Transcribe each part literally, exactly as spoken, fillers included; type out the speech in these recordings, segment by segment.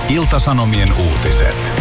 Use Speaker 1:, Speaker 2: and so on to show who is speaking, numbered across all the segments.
Speaker 1: Ilta-Sanomien uutiset.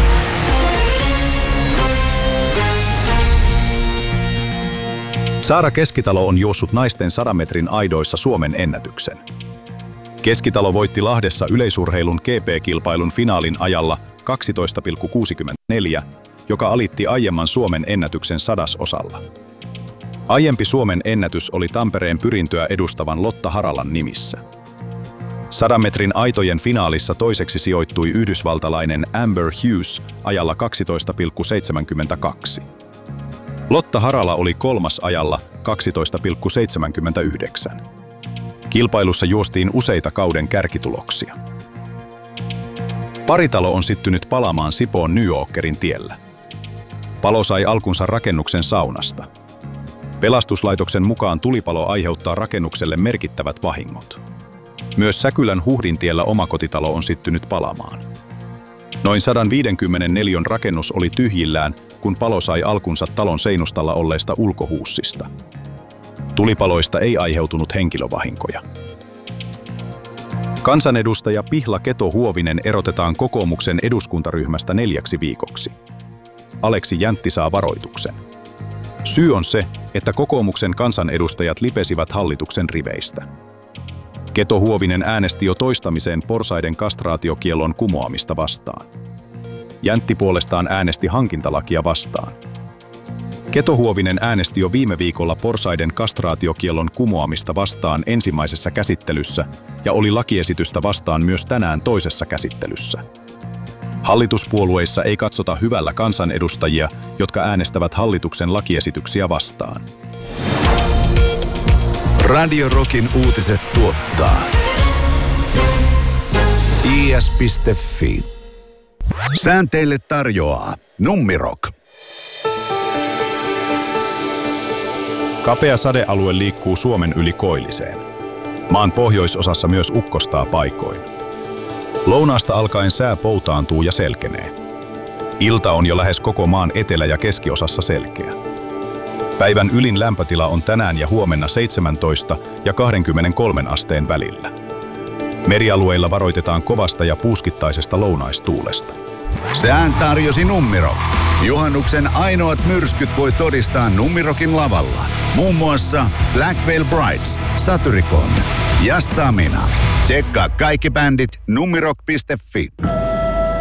Speaker 1: Saara Keskitalo on juossut naisten sadan metrin aidoissa Suomen ennätyksen. Keskitalo voitti Lahdessa yleisurheilun G P-kilpailun finaalin ajalla kaksitoista pilkku kuusikymmentäneljä, joka alitti aiemman Suomen ennätyksen sadasosalla. Aiempi Suomen ennätys oli Tampereen pyrintöä edustavan Lotta Haralan nimissä. Sadan metrin aitojen finaalissa toiseksi sijoittui yhdysvaltalainen Amber Hughes ajalla kaksitoista pilkku seitsemänkymmentäkaksi. Lotta Harala oli kolmas ajalla kaksitoista pilkku seitsemänkymmentäyhdeksän. Kilpailussa juostiin useita kauden kärkituloksia. Paritalo on syttynyt palamaan Sipoon New Yorkerin tiellä. Palo sai alkunsa rakennuksen saunasta. Pelastuslaitoksen mukaan tulipalo aiheuttaa rakennukselle merkittävät vahingot. Myös Säkylän Huhdintiellä omakotitalo on syttynyt palamaan. Noin sata viisikymmentä neliön rakennus oli tyhjillään, kun palo sai alkunsa talon seinustalla olleista ulkohuussista. Tulipaloista ei aiheutunut henkilövahinkoja. Kansanedustaja Pihla Keto-Huovinen erotetaan kokoomuksen eduskuntaryhmästä neljäksi viikoksi. Aleksi Jäntti saa varoituksen. Syy on se, että kokoomuksen kansanedustajat lipesivät hallituksen riveistä. Keto-Huovinen äänesti jo toistamiseen porsaiden kastraatiokiellon kumoamista vastaan. Jäntti puolestaan äänesti hankintalakia vastaan. Keto-Huovinen äänesti jo viime viikolla porsaiden kastraatiokiellon kumoamista vastaan ensimmäisessä käsittelyssä ja oli lakiesitystä vastaan myös tänään toisessa käsittelyssä. Hallituspuolueissa ei katsota hyvällä kansanedustajia, jotka äänestävät hallituksen lakiesityksiä vastaan.
Speaker 2: Radio Rockin uutiset tuottaa I S piste F I. Säänteille tarjoaa Nummirock.
Speaker 1: Kapea sadealue liikkuu Suomen yli koilliseen. Maan pohjoisosassa myös ukkostaa paikoin. Lounaasta alkaen sää poutaantuu ja selkenee. Ilta on jo lähes koko maan etelä- ja keskiosassa selkeä. Päivän ylin lämpötila on tänään ja huomenna seitsemäntoista ja kaksikymmentäkolme asteen välillä. Merialueilla varoitetaan kovasta ja puuskittaisesta lounaistuulesta.
Speaker 2: Sään tarjosi Nummirock. Juhannuksen ainoat myrskyt voi todistaa Nummirockin lavalla. Muun muassa Black Veil Brides, Satyricon ja Stamina. Tsekkaa kaikki bändit nummirock piste F I.